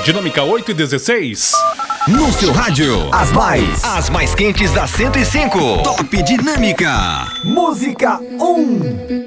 Dinâmica 8 e 16. No seu rádio, as mais quentes da 105. Top Dinâmica. Música 1.